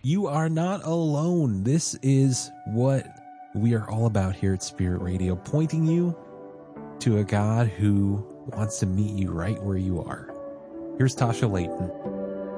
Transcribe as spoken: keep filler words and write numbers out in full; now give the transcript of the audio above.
You are not alone. This is what we are all about here at Spirit Radio, pointing you to a God who wants to meet you right where you are. Here's Tasha Layton.